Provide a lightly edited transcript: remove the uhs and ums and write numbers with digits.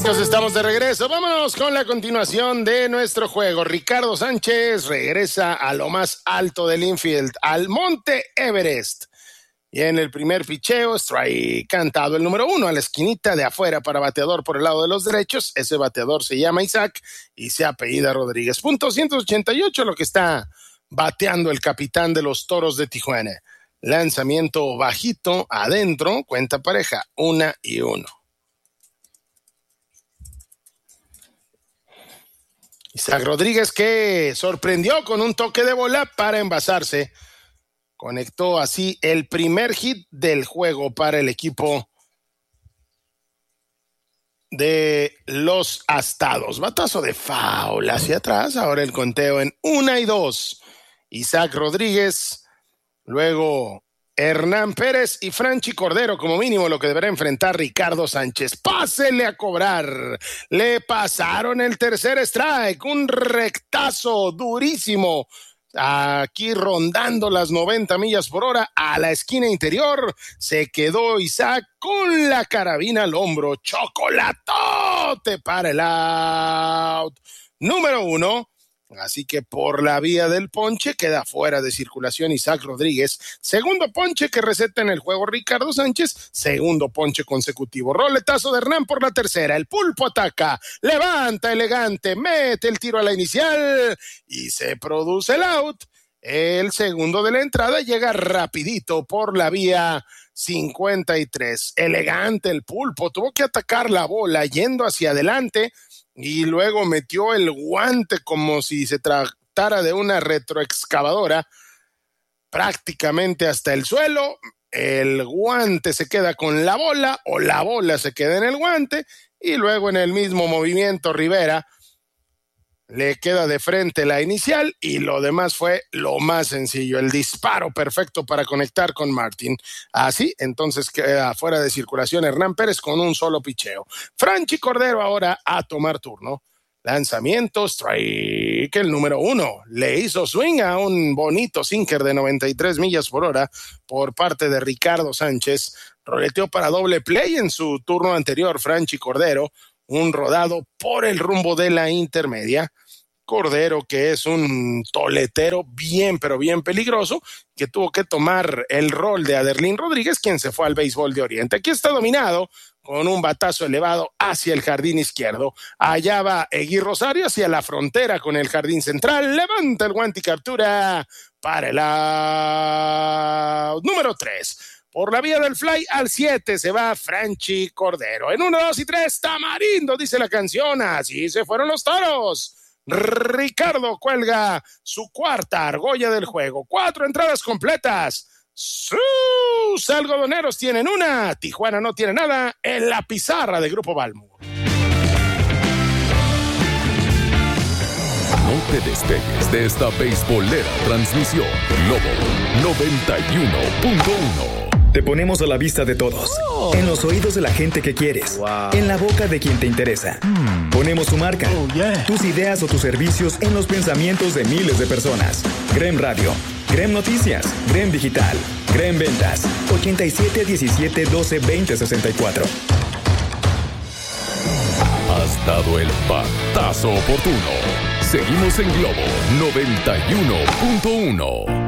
Amigos, estamos de regreso. Vámonos con la continuación de nuestro juego. Ricardo Sánchez regresa a lo más alto del infield, al Monte Everest. Y en el primer picheo, strike cantado el número 1 a la esquinita de afuera para bateador por el lado de los derechos. Ese bateador se llama Isaac y se apellida Rodríguez. Punto 188, lo que está bateando el capitán de los Toros de Tijuana. Lanzamiento bajito, adentro, cuenta pareja, 1-1. Isaac Rodríguez, que sorprendió con un toque de bola para envasarse. Conectó así el primer hit del juego para el equipo de los Astados. Batazo de foul hacia atrás. Ahora el conteo en 1-2. Isaac Rodríguez, luego Hernán Pérez y Franchi Cordero, como mínimo lo que deberá enfrentar Ricardo Sánchez. ¡Pásele a cobrar! Le pasaron el tercer strike, un rectazo durísimo, aquí rondando las 90 millas por hora a la esquina interior. Se quedó Isaac con la carabina al hombro. ¡Chocolatote para el out! Número 1. Así que por la vía del ponche queda fuera de circulación Isaac Rodríguez. Segundo ponche que receta en el juego Ricardo Sánchez. Segundo ponche consecutivo. Roletazo de Hernán por la tercera. El pulpo ataca. Levanta elegante. Mete el tiro a la inicial. Y se produce el out. El segundo de la entrada llega rapidito por la vía 53. Elegante el pulpo. Tuvo que atacar la bola yendo hacia adelante. Y luego metió el guante como si se tratara de una retroexcavadora, prácticamente hasta el suelo. El guante se queda con la bola o la bola se queda en el guante y luego en el mismo movimiento Rivera le queda de frente la inicial y lo demás fue lo más sencillo, el disparo perfecto para conectar con Martin. Así, entonces queda fuera de circulación Hernán Pérez con un solo picheo. Franchi Cordero ahora a tomar turno. Lanzamiento, strike, el número 1. Le hizo swing a un bonito sinker de 93 millas por hora por parte de Ricardo Sánchez. Roleteó para doble play en su turno anterior, Franchi Cordero. Un rodado por el rumbo de la intermedia. Cordero, que es un toletero bien, pero bien peligroso, que tuvo que tomar el rol de Aderlín Rodríguez, quien se fue al béisbol de Oriente. Aquí está dominado con un batazo elevado hacia el jardín izquierdo. Allá va Egui Rosario hacia la frontera con el jardín central. Levanta el guante y captura para el out. Número 3. Por la vía del fly al 7 se va Franchi Cordero. En 1, 2 y 3, Tamarindo, dice la canción. Así se fueron los Toros. Ricardo cuelga su cuarta argolla del juego. 4 entradas completas. Sus algodoneros tienen una. Tijuana no tiene nada en la pizarra de Grupo Balmo. No te despegues de esta beisbolera transmisión. Globo 91.1. Te ponemos a la vista de todos, en los oídos de la gente que quieres, en la boca de quien te interesa. Ponemos tu marca, tus ideas o tus servicios en los pensamientos de miles de personas. Grem Radio, Grem Noticias, Grem Digital, Grem Ventas, 87 17 12 20 64. Has dado el batazo oportuno. Seguimos en Globo 91.1.